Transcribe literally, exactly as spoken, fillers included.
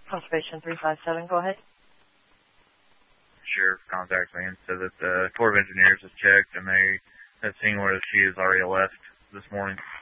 Conservation three five seven, go ahead. Sheriff contacts me and said that the Corps of Engineers has checked and they have seen where she has already left this morning.